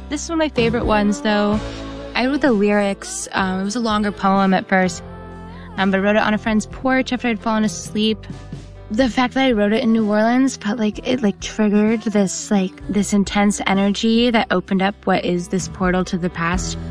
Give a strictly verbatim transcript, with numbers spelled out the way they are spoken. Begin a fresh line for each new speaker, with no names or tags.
This is one of my favorite ones, though. I wrote the lyrics. Um, it was a longer poem at first, um, but I wrote it on a friend's porch after I'd fallen asleep. The fact that I wrote it in New Orleans felt like it like triggered this like this intense energy that opened up what is this portal to the past.